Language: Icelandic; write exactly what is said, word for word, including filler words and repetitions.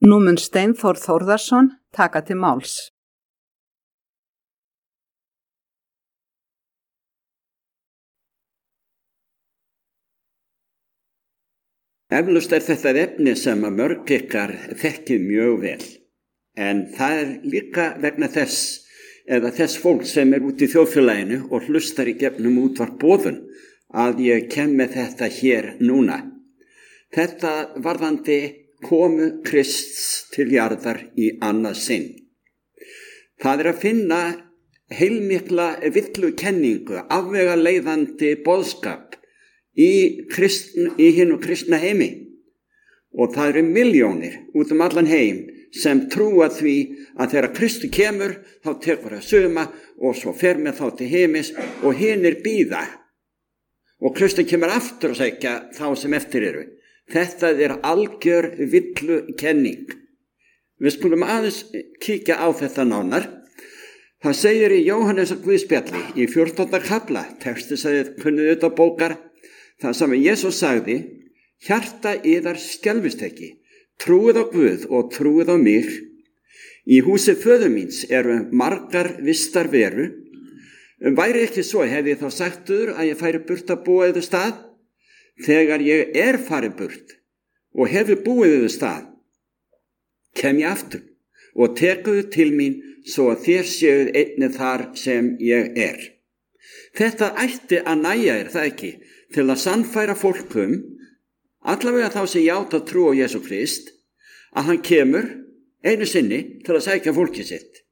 Nú mun Steinþór Þórðarson taka til máls. Eflaust er þetta efni sem að mörg ykkar þekkið mjög vel, en það er líka vegna þess, eða þess fólk sem er út í þjóðfélaginu og hlustar í gegnum útvarp boðun, að ég kem með þetta hér núna. Þetta varðandi komu Krists til jarðar í annað sinn. Það er að finna heilmikla villukenningu, afvega leiðandi boðskap í, kristn, í hinu kristna heimi. Og það eru milljónir út um allan heim sem trúa því að þegar Kristu kemur þá tekur það suma og svo fer með þá til heimis og hinir bíða. Og Kristu kemur aftur og segja þá sem eftir eru. Þetta er algjör villukenning. Við skulum aðeins kíkja á þetta nánar. Það segir í Jóhannesar Guðspjalli í fjórtánda kafla, texti segir kunnið auðvitað bókar, það sem Jesús sagði, hjarta yðar skelfist ekki, trúið á Guð og trúið á mig. Í húsi föður míns eru margar vistar veru. Væri ekki svo, hefði þá sagtur að ég færi burt að búa yfir stað? Þegar ég er farið burt og hefur búið yfir stað, kem ég aftur og tekuðu til mín svo að þér séuð einnig þar sem ég er. Þetta ætti að nægja er það ekki til að sannfæra fólkum, allavega þá sem játa trú á Jesú Krist, að hann kemur einu sinni til að sækja fólkið sitt.